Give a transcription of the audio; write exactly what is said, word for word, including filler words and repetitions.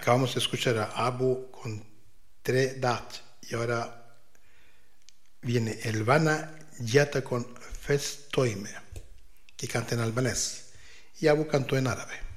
Acabamos de escuchar a Abu con Tre Dat y ahora viene Elvana Yata con Festoime, que canta en albanés, y Abu cantó en árabe.